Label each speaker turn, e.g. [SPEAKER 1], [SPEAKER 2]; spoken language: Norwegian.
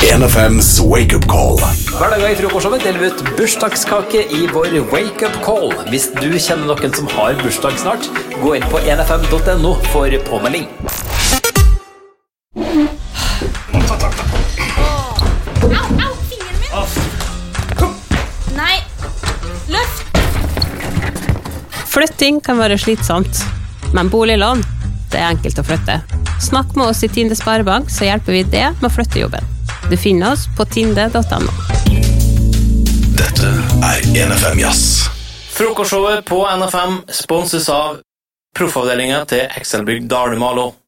[SPEAKER 1] 1FMs Wake Up Call.
[SPEAKER 2] Hver dag I frokostshowet deler vi ut bursdagskake I vår Wake Up Call. Hvis du kjenner noen som har bursdag snart, gå inn på 1fm.no for påmelding.
[SPEAKER 3] Au, fingeren min. Nei, løft.
[SPEAKER 4] Flytting kan være slitsomt, men boliglån, det enkelt å flytte. Snakk med oss I Tinde Sparebank, så hjelper vi det med å flytte jobben. Du finner oss på tinde.no.
[SPEAKER 1] Dette 1FM Jazz.
[SPEAKER 2] Frokostshowet på NFM sponses av proffavdelingen til Excelbygg Dalmalo.